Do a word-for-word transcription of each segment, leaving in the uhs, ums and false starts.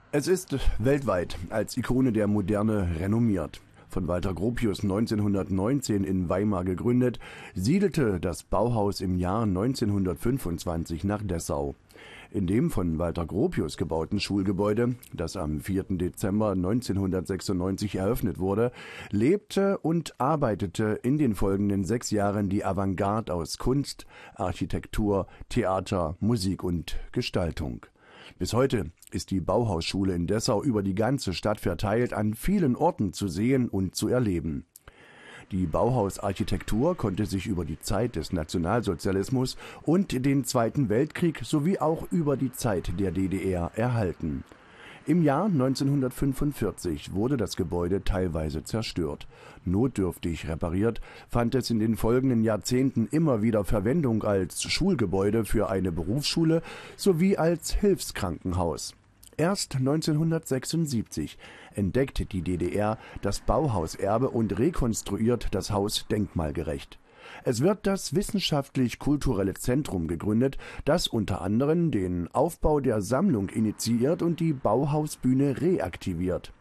Es ist weltweit als Ikone der Moderne renommiert. Von Walter Gropius neunzehnhundertneunzehn in Weimar gegründet, siedelte das Bauhaus im Jahr neunzehnhundertfünfundzwanzig nach Dessau. In dem von Walter Gropius gebauten Schulgebäude, das am vierten Dezember neunzehnhundertsechsundneunzig eröffnet wurde, lebte und arbeitete in den folgenden sechs Jahren die Avantgarde aus Kunst, Architektur, Theater, Musik und Gestaltung. Bis heute ist die Bauhausschule in Dessau über die ganze Stadt verteilt an vielen Orten zu sehen und zu erleben. Die Bauhausarchitektur konnte sich über die Zeit des Nationalsozialismus und den Zweiten Weltkrieg sowie auch über die Zeit der D D R erhalten. Im Jahr neunzehnhundertfünfundvierzig wurde das Gebäude teilweise zerstört. Notdürftig repariert fand es in den folgenden Jahrzehnten immer wieder Verwendung als Schulgebäude für eine Berufsschule sowie als Hilfskrankenhaus. Erst neunzehnhundertsechsundsiebzig entdeckte die D D R das Bauhauserbe und rekonstruiert das Haus denkmalgerecht. Es wird das Wissenschaftlich-Kulturelle Zentrum gegründet, das unter anderem den Aufbau der Sammlung initiiert und die Bauhausbühne reaktiviert.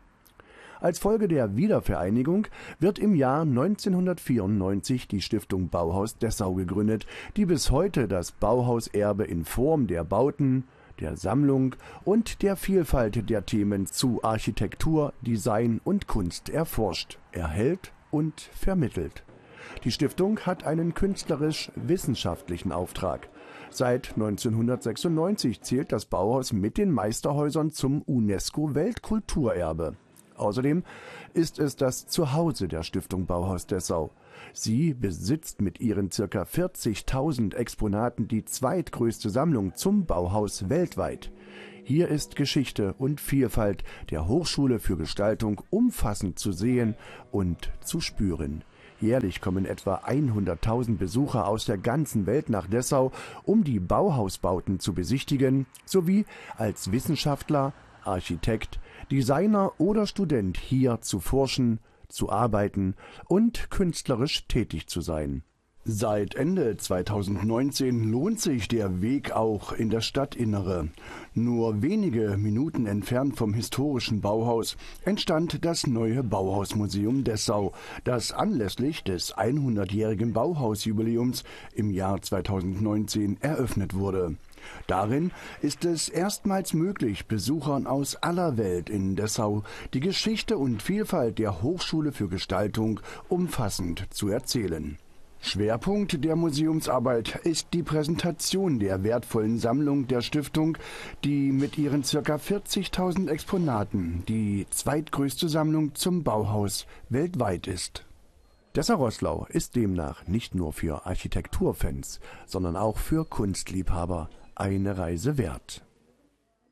Als Folge der Wiedervereinigung wird im Jahr neunzehnhundertvierundneunzig die Stiftung Bauhaus Dessau gegründet, die bis heute das Bauhauserbe in Form der Bauten, der Sammlung und der Vielfalt der Themen zu Architektur, Design und Kunst erforscht, erhält und vermittelt. Die Stiftung hat einen künstlerisch-wissenschaftlichen Auftrag. Seit neunzehnhundertsechsundneunzig zählt das Bauhaus mit den Meisterhäusern zum UNESCO-Weltkulturerbe. Außerdem ist es das Zuhause der Stiftung Bauhaus Dessau. Sie besitzt mit ihren ca. vierzigtausend Exponaten die zweitgrößte Sammlung zum Bauhaus weltweit. Hier ist Geschichte und Vielfalt der Hochschule für Gestaltung umfassend zu sehen und zu spüren. Jährlich kommen etwa hunderttausend Besucher aus der ganzen Welt nach Dessau, um die Bauhausbauten zu besichtigen, sowie als Wissenschaftler, Architekt, Designer oder Student hier zu forschen, zu arbeiten und künstlerisch tätig zu sein. Seit Ende zweitausendneunzehn lohnt sich der Weg auch in das Stadtinnere. Nur wenige Minuten entfernt vom historischen Bauhaus entstand das neue Bauhausmuseum Dessau, das anlässlich des hundertjährigen Bauhausjubiläums im Jahr zweitausendneunzehn eröffnet wurde. Darin ist es erstmals möglich, Besuchern aus aller Welt in Dessau die Geschichte und Vielfalt der Hochschule für Gestaltung umfassend zu erzählen. Schwerpunkt der Museumsarbeit ist die Präsentation der wertvollen Sammlung der Stiftung, die mit ihren ca. vierzigtausend Exponaten die zweitgrößte Sammlung zum Bauhaus weltweit ist. Dessau-Roßlau ist demnach nicht nur für Architekturfans, sondern auch für Kunstliebhaber eine Reise wert.